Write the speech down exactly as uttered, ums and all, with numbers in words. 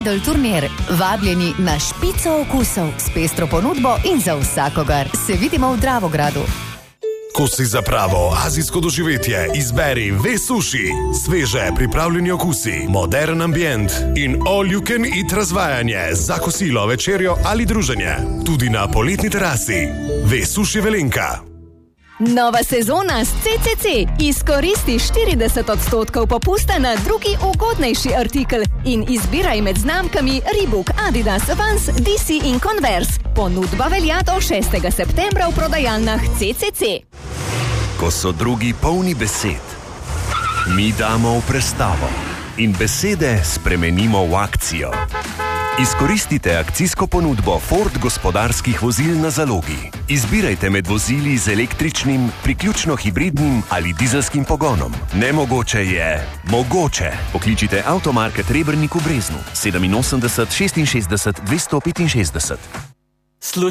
Lidl turnir. Vabljeni na špico okusov s pestro ponudbo in za vsakogar. Se vidimo v Dravogradu. Ko si za pravo azijsko doživetje, izberi Ve Sushi. Sveže pripravljeni okusi, modern ambient in all you can eat razvajanje za kosilo, večerjo ali druženje. Tudi na poletni terasi. Ve Sushi Velenka. Nova sezona s C C C. Izkoristi štirideset odstotkov popusta na drugi ugodnejši artikel in izbiraj med znamkami Reebok, Adidas, Vans, D C in Converse. Ponudba velja do šestega septembra v prodajalnah C C C. Ko so drugi polni besed, mi damo v prestavo in besede spremenimo v akcijo. Izkoristite akcijsko ponudbo Ford gospodarskih vozil na zalogi. Izbirajte med vozili z električnim, priključno hibridnim ali dizelskim pogonom. Nemogoče je mogoče. Pokličite Avtomarket Rebernik v Breznu sedem osem šest šest dvesto šestinšestdeset.